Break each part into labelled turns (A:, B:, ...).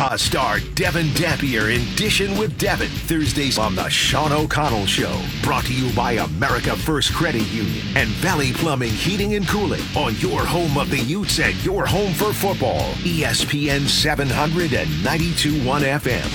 A: Utah star Devin Dampier in Dishin' with Devin. Thursdays on the Sean O'Connell Show. Brought to you by America First Credit Union and Valley Plumbing, Heating and Cooling. On your home of the Utes and your home for football. ESPN 700 and 92.1 FM.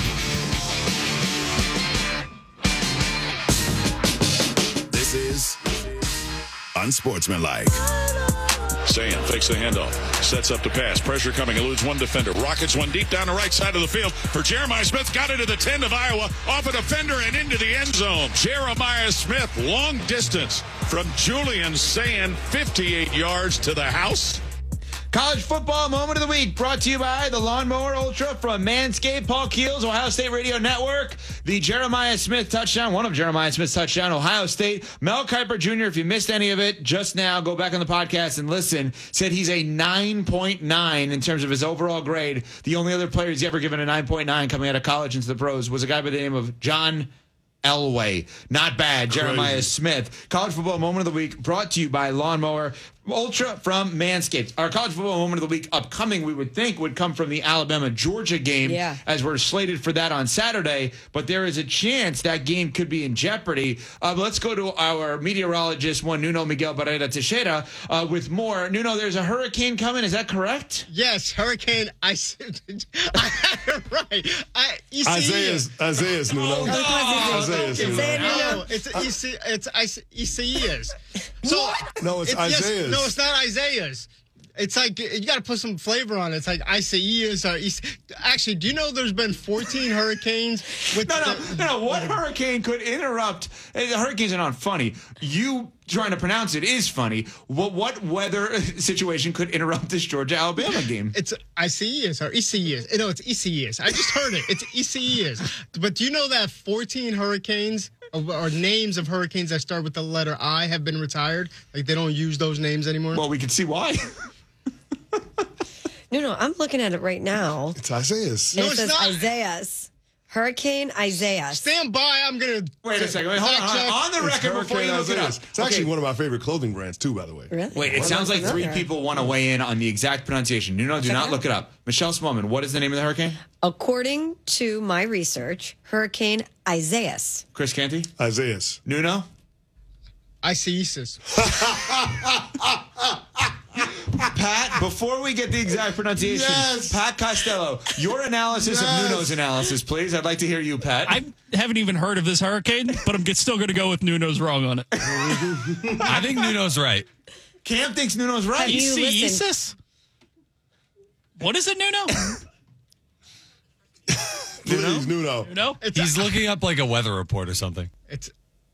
B: This is Unsportsmanlike.
C: Sayan fakes the handoff, sets up the pass, pressure coming, eludes one defender, rockets one deep down the right side of the field for Jeremiah Smith, got into the 10 of Iowa, off a defender and into the end zone. Jeremiah Smith, long distance from Julian Sayan, 58 yards to the house.
D: College football moment of the week brought to you by the Lawnmower Ultra from Manscaped, Paul Keels, Ohio State Radio Network. The Jeremiah Smith touchdown, one of Jeremiah Smith's touchdown, Ohio State. Mel Kiper Jr., if you missed any of it just now, go back on the podcast and listen. Said he's a 9.9 in terms of his overall grade. The only other player he's ever given a 9.9 coming out of college into the pros was a guy by the name of John Elway. Not bad. Jeremiah Smith. College football moment of the week brought to you by Lawnmower Ultra from Manscaped. Our college football moment of the week upcoming, we would think, would come from the Alabama-Georgia game, as we're slated for that on Saturday, but there is a chance that game could be in jeopardy. Let's go to our meteorologist, one Nuno Miguel Barrera Teixeira, with more. Nuno, there's a hurricane coming. Is that correct?
E: Yes, hurricane. I had it right.
F: Isaiah's Nuno. Isaiah's Nuno.
E: It's Isaiah's. So
F: no, it's Isaiah's.
E: No, it's not Isaiah's. It's like you got to put some flavor on it. It's like Isaiah's. Actually, do you know there's been 14 hurricanes?
D: No. What hurricane could interrupt? Hurricanes are not funny. You trying to pronounce it is funny. What weather situation could interrupt this Georgia-Alabama game?
E: It's Isaiah's or Isaiah's. No, it's Isaiah's. I just heard it. It's Isaiah's. But do you know that 14 hurricanes or names of hurricanes that start with the letter I have been retired? Like they don't use those names anymore?
D: Well, we can see why.
G: No, I'm looking at it right now.
F: It's Isaiah's.
G: No, it says not. Isaiah's. Hurricane Isaiah.
E: Stand by. I'm going to...
D: Wait a second. Hold on. On the record before you look it up.
F: It's actually one of my favorite clothing brands, too, by the way.
G: Really?
D: Wait, it sounds like three people want to weigh in on the exact pronunciation. Nuno, do not look it up. Michelle Smallman, what is the name of the hurricane?
G: According to my research, Hurricane Isaiah's.
D: Chris Canty?
F: Isaiah's.
D: Nuno?
E: Isaiah's.
D: Pat, before we get the exact pronunciation, Pat Costello, your analysis of Nuno's analysis, please. I'd like to hear you, Pat.
H: I haven't even heard of this hurricane, but I'm still going to go with Nuno's wrong on it.
I: I think Nuno's right.
D: Cam thinks Nuno's right.
G: Have you
H: Isaiah's? What is it, Nuno?
F: Please, Nuno.
H: Nuno?
I: He's looking up like a weather report or something.
E: It's...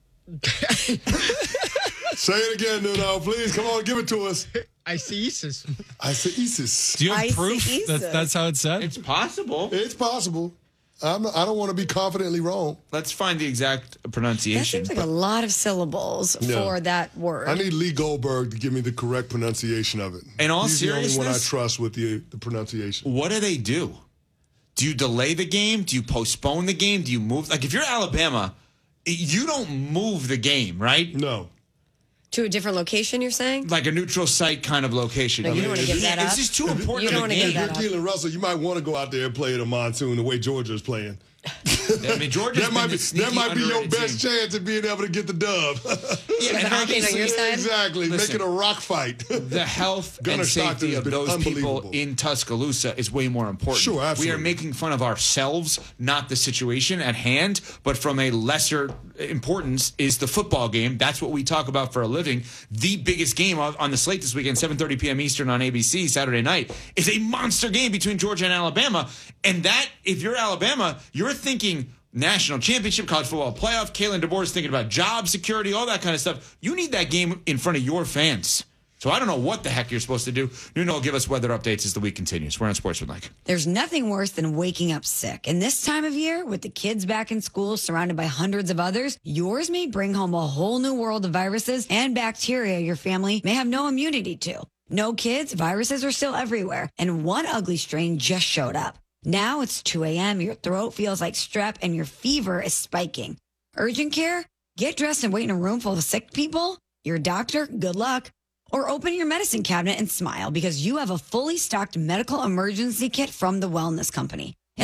F: Say it again, Nuno. Please, come on, give it to us.
E: Isaiah's.
F: Isaiah's.
I: Do you have proof that that's how it's said?
D: It's possible.
F: It's possible. I don't want to be confidently wrong.
D: Let's find the exact
G: That
D: pronunciation.
G: seems like a lot of syllables for that word.
F: I need Lee Goldberg to give me the correct pronunciation of it.
D: In all
F: He's
D: seriousness,
F: the only one I trust with the pronunciation.
D: What do they do? Do you delay the game? Do you postpone the game? Do you move? Like, if you're Alabama, you don't move the game, right?
F: No.
G: To a different location, you're saying?
D: Like a neutral site kind of location.
G: No, you don't want to give that up.
D: It's just too important
G: You
D: to
G: don't
D: the
G: want to
D: game.
G: give
F: If you're Keelan Russell, you might want to go out there and play in a monsoon the way Georgia's playing.
D: I mean, Georgia's
F: that might be your best chance of being able to get the dub.
D: Yeah, and
G: hurricane on your side?
F: Exactly.
D: Listen,
F: make it a rock fight.
D: The health
F: Gunnar
D: and safety
F: Stockton
D: of
F: has
D: those
F: been
D: people
F: unbelievable.
D: in Tuscaloosa is way more important.
F: Sure, absolutely.
D: We are making fun of ourselves, not the situation at hand, but from a lesser importance is the football game. That's what we talk about for a living. The biggest game on the slate this weekend, 7:30 p.m. Eastern on ABC Saturday night, is a monster game between Georgia and Alabama. And that, if you're Alabama, you're thinking national championship, college football playoff. Kalen DeBoer is thinking about job security, all that kind of stuff. You need that game in front of your fans. So I don't know what the heck you're supposed to do. Nuno will give us weather updates as the week continues. We're on Sportsmanlike.
J: There's nothing worse than waking up sick. And this time of year, with the kids back in school surrounded by hundreds of others, yours may bring home a whole new world of viruses and bacteria your family may have no immunity to. No kids, viruses are still everywhere. And one ugly strain just showed up. Now it's 2 a.m., your throat feels like strep, and your fever is spiking. Urgent care? Get dressed and wait in a room full of sick people? Your doctor? Good luck. Or open your medicine cabinet and smile because you have a fully stocked medical emergency kit from the Wellness Company.